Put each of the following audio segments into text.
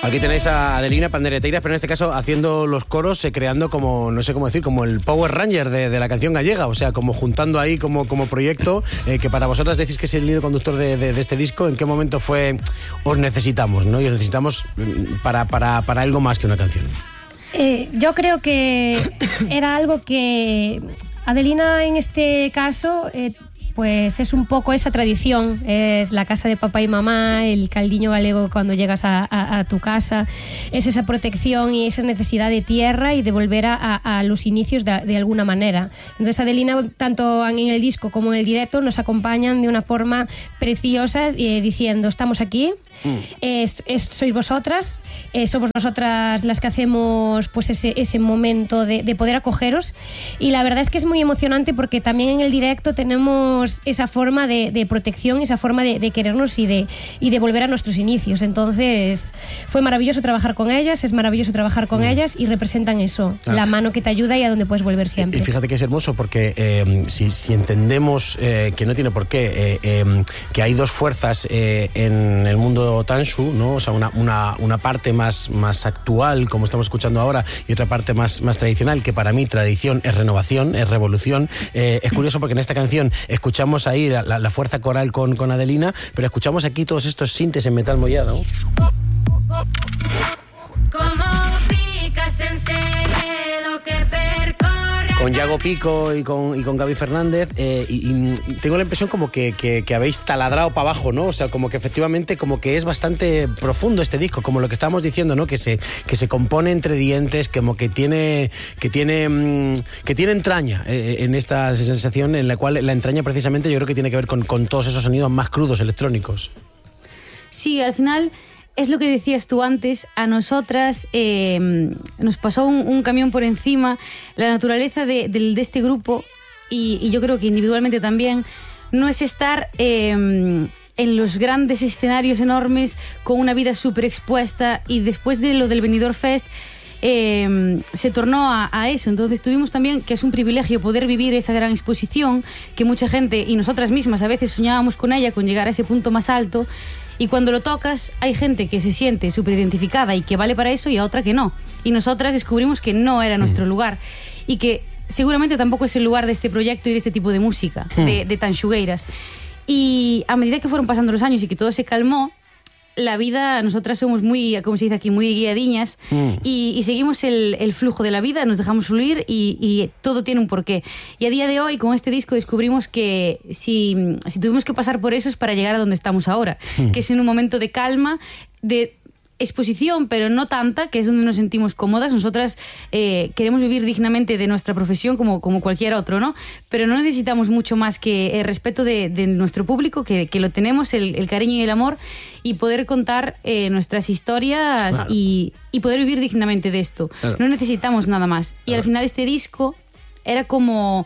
Aquí tenéis a Adelina Pandereteiras, pero en este caso haciendo los coros, creando como, no sé cómo decir, como el Power Ranger de la canción gallega, o sea, como juntando ahí como proyecto, que para vosotras decís que es el hilo conductor de este disco. ¿En qué momento fue os necesitamos, ¿no? Y os necesitamos para algo más que una canción. Yo creo que era algo que Adelina en este caso... pues es un poco esa tradición, es la casa de papá y mamá, el caldiño galego cuando llegas a tu casa, es esa protección y esa necesidad de tierra y de volver a los inicios de alguna manera. Entonces Adelina, tanto en el disco como en el directo, nos acompañan de una forma preciosa, diciendo, estamos aquí, sois vosotras, somos nosotras las que hacemos pues ese momento de poder acogeros, y la verdad es que es muy emocionante porque también en el directo tenemos esa forma de protección, esa forma de querernos y de volver a nuestros inicios. Entonces fue maravilloso trabajar con ellas, es maravilloso trabajar con ellas, y representan eso, la mano que te ayuda y a donde puedes volver siempre. Y fíjate que es hermoso porque si entendemos que no tiene por qué, que hay dos fuerzas en el mundo Tanshu, ¿no? O sea, una parte más actual, como estamos escuchando ahora, y otra parte más tradicional, que para mí tradición es renovación, es revolución. Es curioso porque en esta canción escuchamos ahí la fuerza coral con Adelina, pero escuchamos aquí todos estos sintes en metal mollado. Como picas en segredo que percorre. Con Yago Pico y con Gaby Fernández, y tengo la impresión como que habéis taladrado para abajo, ¿no? O sea, como que efectivamente como que es bastante profundo este disco, como lo que estábamos diciendo, ¿no? Que se compone entre dientes, como que tiene entraña, en esta sensación en la cual la entraña precisamente yo creo que tiene que ver con todos esos sonidos más crudos electrónicos. Sí, al final es lo que decías tú antes, a nosotras nos pasó un camión por encima. La naturaleza de este grupo, y yo creo que individualmente también, no es estar en los grandes escenarios enormes con una vida súper expuesta, y después de lo del Benidorm Fest se tornó a eso. Entonces tuvimos también, que es un privilegio, poder vivir esa gran exposición que mucha gente y nosotras mismas a veces soñábamos con ella, con llegar a ese punto más alto. Y cuando lo tocas, hay gente que se siente súper identificada y que vale para eso, y a otra que no. Y nosotras descubrimos que no era nuestro lugar, y que seguramente tampoco es el lugar de este proyecto y de este tipo de música, de Tanxugueiras. Y a medida que fueron pasando los años y que todo se calmó, la vida, nosotras somos muy, como se dice aquí, muy guiadiñas, y seguimos el flujo de la vida, nos dejamos fluir, y todo tiene un porqué. Y a día de hoy, con este disco, descubrimos que si tuvimos que pasar por eso es para llegar a donde estamos ahora, que es en un momento de calma, de exposición, pero no tanta, que es donde nos sentimos cómodas. Nosotras queremos vivir dignamente de nuestra profesión como cualquier otro, ¿no? Pero no necesitamos mucho más que el respeto de nuestro público, que lo tenemos, el cariño y el amor, y poder contar nuestras historias, claro, y poder vivir dignamente de esto. Claro. No necesitamos nada más. Y al final este disco era como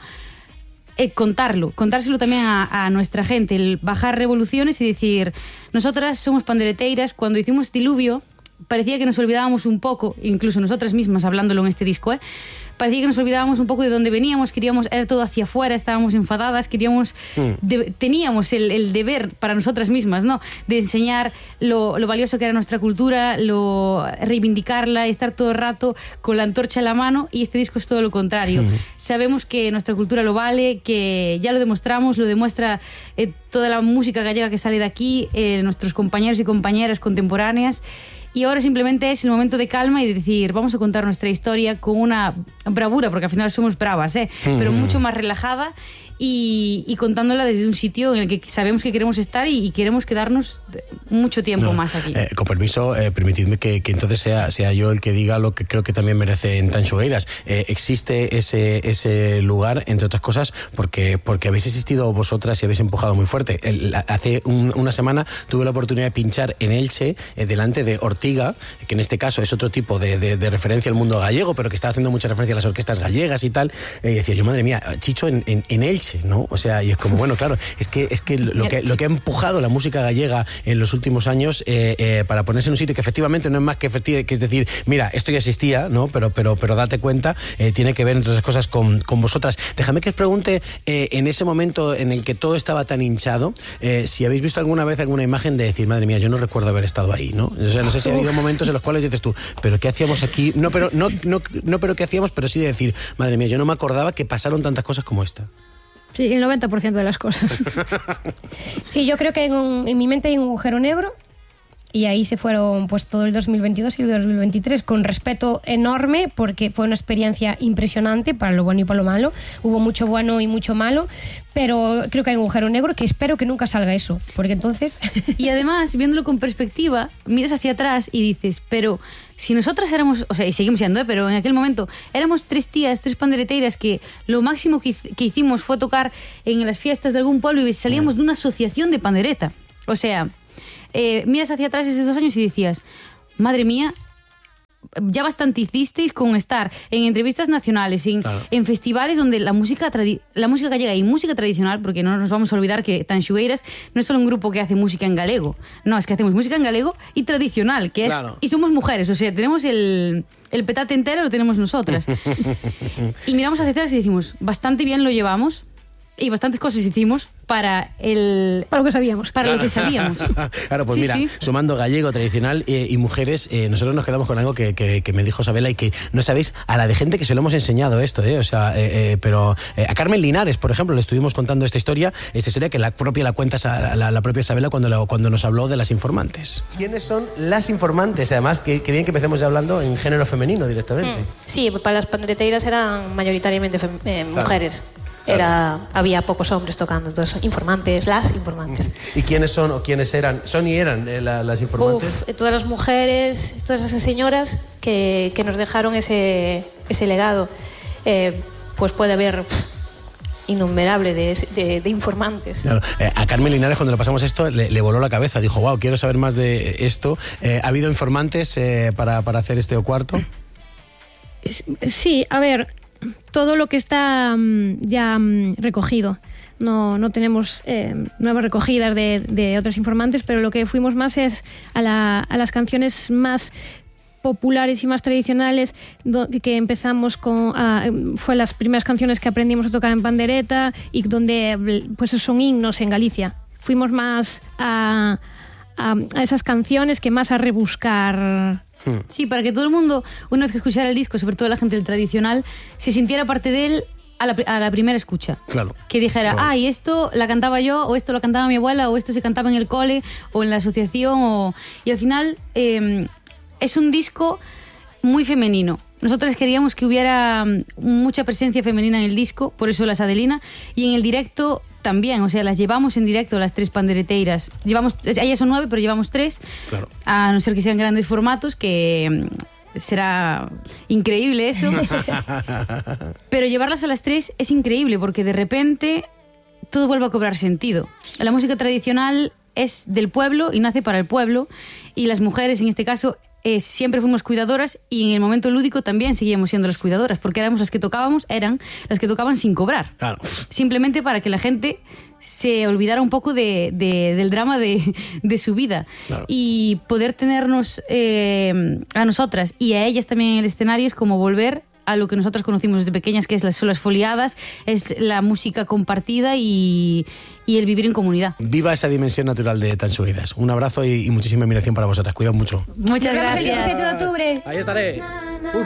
contárselo también a nuestra gente, el bajar revoluciones y decir, nosotras somos pandereteiras. Cuando hicimos Diluvio parecía que nos olvidábamos un poco, incluso nosotras mismas hablándolo en este disco, parecía que nos olvidábamos un poco de dónde veníamos, queríamos, era todo hacia afuera, estábamos enfadadas, queríamos, teníamos el deber para nosotras mismas, ¿no?, de enseñar lo valioso que era nuestra cultura, reivindicarla, y estar todo el rato con la antorcha en la mano. Y este disco es todo lo contrario. Sabemos que nuestra cultura lo vale, que ya lo demostramos, lo demuestra toda la música gallega que sale de aquí, nuestros compañeros y compañeras contemporáneas. Y ahora simplemente es el momento de calma y de decir, vamos a contar nuestra historia con una bravura, porque al final somos bravas, pero mucho más relajada, y contándola desde un sitio en el que sabemos que queremos estar y queremos quedarnos mucho tiempo más aquí. Con permiso, permitidme que entonces sea yo el que diga lo que creo que también merece en Tanxugueiras. Existe ese lugar, entre otras cosas, porque habéis existido vosotras y habéis empujado muy fuerte. Hace una semana tuve la oportunidad de pinchar en Elche, delante de Ortiga, que en este caso es otro tipo de referencia al mundo gallego, pero que está haciendo mucha referencia a las orquestas gallegas y tal. Y decía yo, madre mía, Chicho, en Elche Elche, ¿no? O sea, y es como, bueno, claro, es que lo que ha empujado la música gallega en los últimos años para ponerse en un sitio que efectivamente no es más que decir, mira, esto ya existía, ¿no? Pero date cuenta, tiene que ver, entre otras cosas, con vosotras. Déjame que os pregunte, en ese momento en el que todo estaba tan hinchado, si habéis visto alguna vez alguna imagen de decir, madre mía, yo no recuerdo haber estado ahí, ¿no? O sea, no sé si ha habido momentos en los cuales dices tú, pero ¿qué hacíamos aquí? No, pero ¿qué hacíamos? Pero sí de decir, madre mía, yo no me acordaba que pasaron tantas cosas como esta. Sí, el 90% de las cosas. Sí, yo creo que en mi mente hay un agujero negro y ahí se fueron pues todo el 2022 y el 2023 con respeto enorme porque fue una experiencia impresionante para lo bueno y para lo malo. Hubo mucho bueno y mucho malo, pero creo que hay un agujero negro que espero que nunca salga eso, porque entonces... Y además, viéndolo con perspectiva, miras hacia atrás y dices, pero si nosotras éramos, o sea, y seguimos siendo, pero en aquel momento éramos 3 tías, 3 pandereteiras que lo máximo que hicimos fue tocar en las fiestas de algún pueblo y salíamos de una asociación de pandereta. O sea, miras hacia atrás esos 2 años y decías, madre mía, ya bastante hicisteis con estar en entrevistas nacionales, en festivales donde la música gallega y música tradicional, porque no nos vamos a olvidar que Tanxugueiras no es solo un grupo que hace música en galego, no, es que hacemos música en galego y tradicional, que es, y somos mujeres, o sea, tenemos el petate entero, lo tenemos nosotras. Y miramos hacia atrás y decimos, bastante bien lo llevamos y bastantes cosas hicimos para lo que sabíamos. Para lo que sabíamos. Claro, pues sí, mira, sí. Sumando gallego, tradicional y mujeres, nosotros nos quedamos con algo que me dijo Sabela y que no sabéis a la de gente que se lo hemos enseñado esto, o sea, pero a Carmen Linares, por ejemplo, le estuvimos contando esta historia que la cuenta la propia Sabela cuando nos habló de las informantes. ¿Quiénes son las informantes? Además, que bien que empecemos ya hablando en género femenino directamente. Sí, para las pandereteiras eran mayoritariamente mujeres. Había pocos hombres tocando, entonces las informantes. ¿Y quiénes son o quiénes eran? ¿Son y eran las informantes? Todas las mujeres, todas esas señoras que nos dejaron ese legado. Pues puede haber innumerable de informantes. Claro. A Carmen Linares, cuando le pasamos esto, le voló la cabeza. Dijo, wow, quiero saber más de esto. ¿Ha habido informantes para hacer este O Cuarto? Sí, a ver, todo lo que está ya recogido. No tenemos nuevas recogidas de otros informantes, pero lo que fuimos más es a las canciones más populares y más tradicionales que empezamos fue las primeras canciones que aprendimos a tocar en pandereta y donde pues son himnos en Galicia. Fuimos más a esas canciones que más a rebuscar. Sí, para que todo el mundo, una vez que escuchara el disco, sobre todo la gente del tradicional, se sintiera parte de él a la primera escucha. Claro. Que dijera, y esto la cantaba yo, o esto lo cantaba mi abuela, o esto se cantaba en el cole, o en la asociación, y al final es un disco muy femenino. Nosotros queríamos que hubiera mucha presencia femenina en el disco, por eso las Adelina, y en el directo también, o sea, las llevamos en directo las 3 pandereteiras. Ellas son 9, pero llevamos 3, claro. A no ser que sean grandes formatos, que será increíble eso. Pero llevarlas a las 3 es increíble, porque de repente todo vuelve a cobrar sentido. La música tradicional es del pueblo y nace para el pueblo, y las mujeres, en este caso, siempre fuimos cuidadoras, y en el momento lúdico también seguíamos siendo las cuidadoras, porque eran las que tocaban sin cobrar. Claro. Simplemente para que la gente se olvidara un poco del drama de su vida. Claro. Y poder tenernos a nosotras y a ellas también en el escenario es como volver a lo que nosotros conocimos desde pequeñas, que son las foliadas, es la música compartida y el vivir en comunidad. Viva esa dimensión natural de Tanxugueiras. Un abrazo y muchísima admiración para vosotras. Cuidad mucho. Muchas gracias. El 17 de octubre. Ahí estaré.